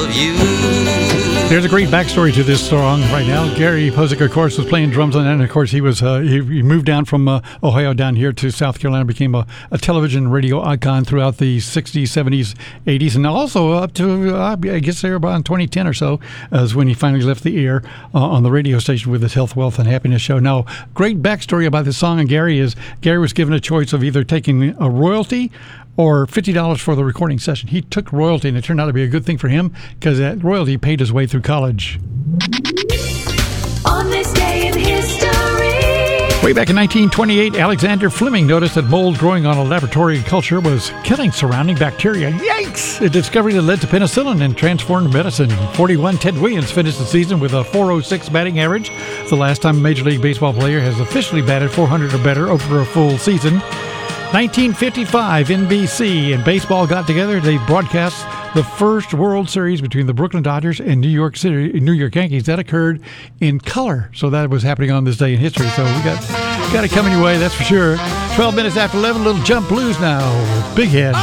There's a great backstory to this song right now. Gary Posick, of course, was playing drums on it, and of course he was he moved down from Ohio down here to South Carolina, became a television radio icon throughout the 60s, 70s, 80s, and also up to I guess there about 2010 or so is when he finally left the air on the radio station with his Health, Wealth, and Happiness show. Now, great backstory about this song, and Gary was given a choice of either taking a royalty or $50 for the recording session. He took royalty, and it turned out to be a good thing for him because that royalty paid his way through college. On this day in history. Way back in 1928, Alexander Fleming noticed that mold growing on a laboratory culture was killing surrounding bacteria. Yikes! A discovery that led to penicillin and transformed medicine. 41, Ted Williams finished the season with a .406 batting average. The last time a Major League Baseball player has officially batted 400 or better over a full season. 1955, NBC and baseball got together. They broadcast the first World Series between the Brooklyn Dodgers and New York Yankees. That occurred in color. So that was happening on this day in history. So we got it coming your way, that's for sure. 12 minutes after 11, little jump blues now. Big Head.